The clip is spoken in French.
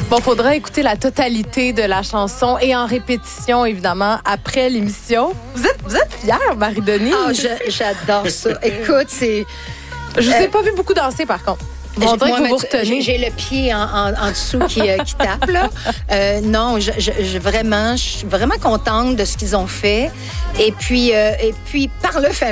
Bon, faudra écouter la totalité de la chanson et en répétition, évidemment, après l'émission. Vous êtes fière, Marie-Denis? Ah, j'adore ça. Écoute, c'est... Je vous ai pas vu beaucoup danser, par contre. On dirait que vous retenez. J'ai le pied en dessous qui tape, là. Non, je suis vraiment contente de ce qu'ils ont fait. Et puis par le fait